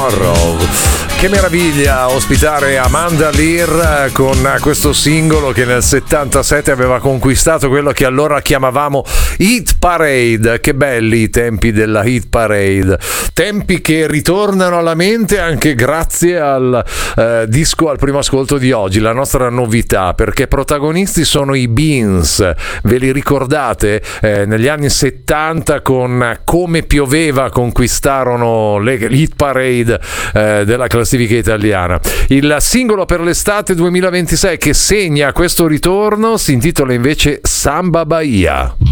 Tomorrow. Che meraviglia ospitare Amanda Lear con questo singolo che nel 77 aveva conquistato quello che allora chiamavamo Hit Parade. Che belli i tempi della Hit Parade, tempi che ritornano alla mente anche grazie al disco al primo ascolto di oggi, la nostra novità, perché protagonisti sono i Beans. Ve li ricordate? Negli anni 70 con Come pioveva conquistarono le Hit Parade della classifica italiana. Il singolo per l'estate 2026 che segna questo ritorno si intitola invece Samba Bahia.